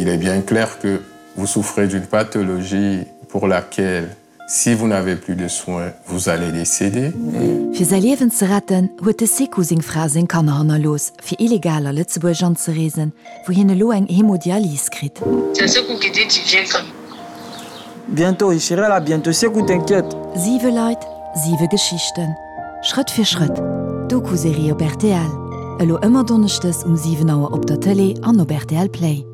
Il est bien clair que vous souffrez d'une pathologie pour laquelle, si vous n'avez plus de soins, vous allez décéder. Für sein Leben zu retten, huet de Seku sing Frau sing Kanner los, fir illegaler Lützeburg anzureisen, wo hinne lo eng Hämodialyse krit. C'est Seku qui dit tu viens quand. Bientôt, ich serai là, bientôt, Seku, t'inquiète. 7 Leute, 7 Geschichten. Schritt für Schritt. Doku-Serie op RTL. Elo immer Donnerchtes 7 Uhr op der Tele an op RTL Play.